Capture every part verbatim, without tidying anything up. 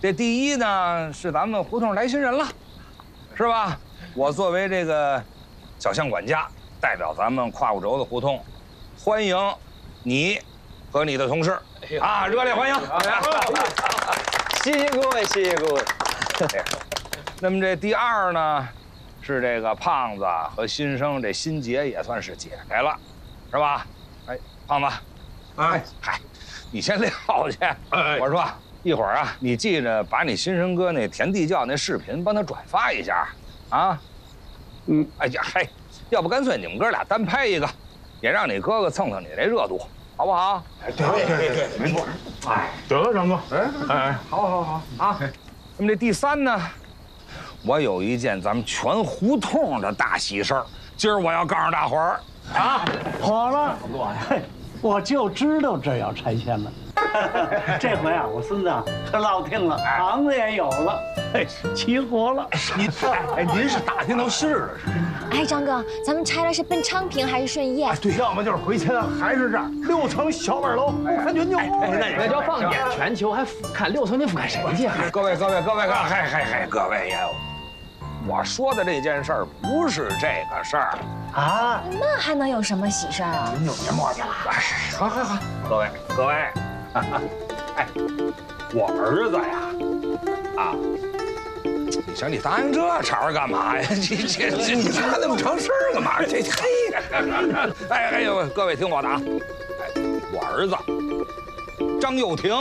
这第一呢是咱们胡同来新人了，是吧？我作为这个小巷管家，代表咱们胯骨轴子胡同，欢迎你和你的同事啊，热烈欢迎！ 谢谢各位，谢谢各位。 那么这第二呢，是这个胖子和新生这心结也算是解开了，是吧？哎，胖子，哎嗨，你先撂去。哎，我说一会儿啊，你记着把你新生哥那填地窖那视频帮他转发一下，啊？嗯，哎呀嘿，要不干脆你们哥俩单拍一个，也让你哥哥蹭蹭你这热度，好不好？ 哎，对对对对，没错。哎，得，张哥，哎哎，好好好啊。 那么这第三呢，我有一件咱们全胡同的大喜事儿，今儿我要告诉大伙儿啊！ 好了，我嘿，我就知道这要拆迁了。这回啊，我孙子啊可落听了，房子也有了，嘿，齐活了。 您哎，您是打听到信儿了是吧？ 哎，张哥，咱们拆的是奔昌平还是顺业？ 对，要么就是回迁，还是这儿六层小板楼，不看全球。 哎，那你那叫放眼全球，还俯瞰六层，你俯瞰谁去啊？ 各位各位各位各位，嗨嗨嗨，各位呀！我说的这件事儿不是这个事儿啊， 那还能有什么喜事儿啊？ 您就别磨叽了。 哎，好好好，各位各位，哎，我儿子呀，啊，你想你答应这茬儿干嘛呀？你这这你查那么长事儿干嘛？这嘿，哎哎呦，各位听我的啊，哎，我儿子张又廷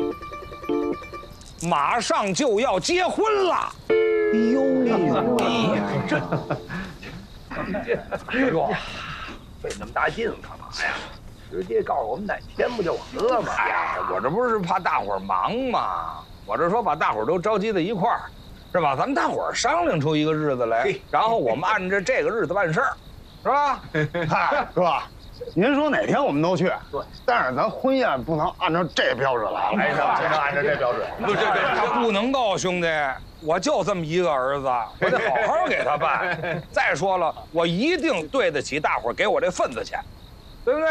马上就要结婚了。哎呦，这， 哎呦，费那么大劲干嘛呀？直接告诉我们哪天不就完了吗？ 哎呀，我这不是怕大伙儿忙吗？我这说把大伙儿都召集在一块儿，是吧？咱们大伙儿商量出一个日子来，然后我们按照这个日子办事儿，是吧？ 嗨，是吧？您说哪天我们都去，对，但是咱婚宴不能按照这标准来， 哎，不能按照这标准。 不是，这不能够，兄弟，我就这么一个儿子，我得好好给他办。再说了，我一定对得起大伙儿给我这份子钱，对不对？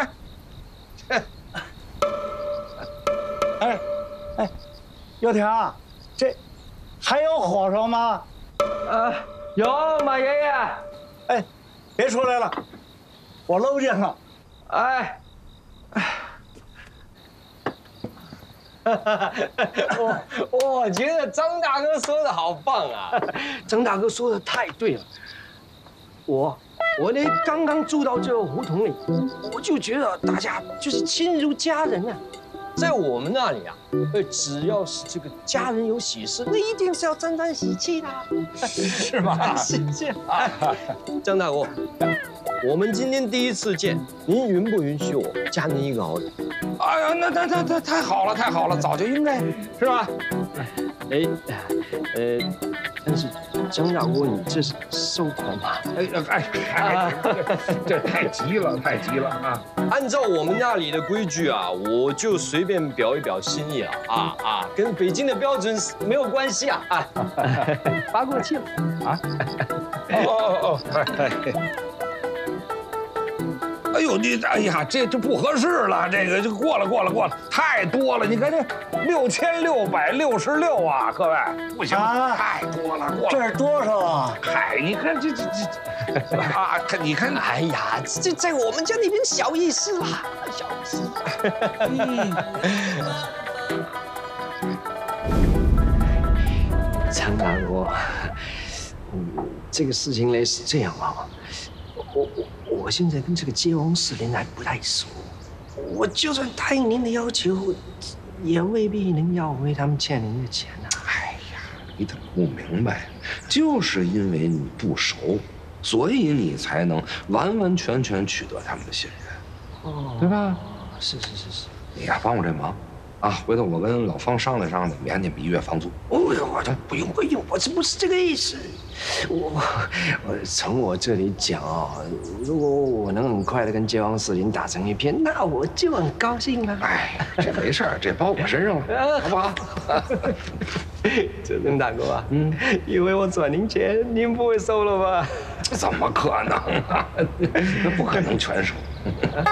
哎哎，又廷，这还有火烧吗？ 呃，有马爷爷。 哎，别出来了，我搂见了。 哎，我我觉得张大哥说的好棒啊！张大哥说的太对了。我我呢刚刚住到这个胡同里，我就觉得大家就是亲如家人啊。在我们那里啊，呃，只要是这个家人有喜事，那一定是要沾沾喜气的， 是吗？ 是这样。张大哥，我们今天第一次见，您允不允许我加您一个好友？ 哎呀，那那那那太好了，太好了，早就应该，是吧？ 哎，呃，但是张大哥，你这是收款吗？ 哎哎哎，这太急了，太急了啊！ 按照我们那里的规矩啊，我就随便表一表心意了啊啊，跟北京的标准没有关系啊啊，发过气了啊！ 哦哦哦，哎哎。哎呦，你哎呀，这这不合适了，这个就过了过了过了，太多了。你看这六千六百六十六啊，各位，不行，啊、太多了，过了。 这是多少啊？ 嗨，你看这这这啊，看你看， 哎呀，这在我们家那边小意思啦，小意思。张大哥，嗯，这个事情呢是这样啊。我我我现在跟这个街王士林还不太熟，我就算答应您的要求，也未必能要回他们欠您的钱啊。 哎呀，你怎么不明白？就是因为你不熟，所以你才能完完全全取得他们的信任，哦，对吧？ 是是是是， 你呀，帮我这忙。啊，回头我跟老方商量商量，免你们一月房租。 哦呦，我这不用不用，我这不是这个意思。我我从我这里讲啊，如果我能很快的跟街王士林打成一片，那我就很高兴了。 哎，这没事儿，这包我身上了，好不好？ 这曾大哥啊，嗯，以为我转您钱，您不会收了吧？ 怎么可能啊？那不可能全收。